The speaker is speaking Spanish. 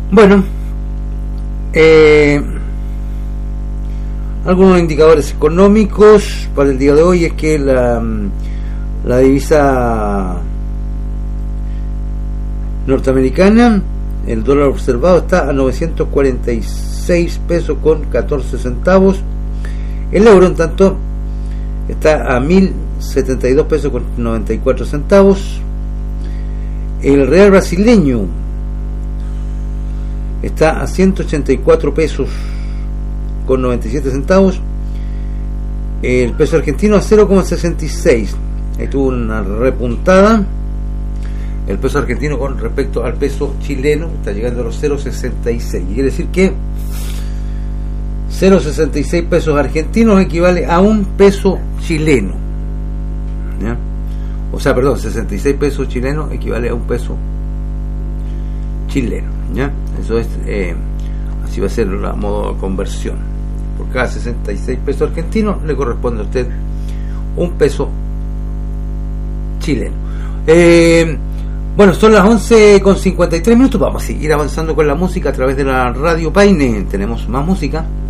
Bueno, algunos indicadores económicos para el día de hoy es que la divisa norteamericana, el dólar observado está a 946 pesos con 14 centavos. El euro, en tanto, está a 1072 pesos con 94 centavos. El real brasileño está a 184 pesos con 97 centavos. El peso argentino a 0,66. Ahí tuvo una repuntada. El peso argentino con respecto al peso chileno está llegando a los 0,66. Quiere decir que 0,66 pesos argentinos equivale a un peso chileno, ¿ya? O sea, perdón, 66 pesos chilenos equivale a un peso chileno, ¿ya? Eso es, así va a ser la modo de conversión. Por cada 66 pesos argentinos le corresponde a usted un peso chileno. Bueno, son las 11:53. Vamos a seguir avanzando con la música a través de la Radio Paine. Tenemos más música.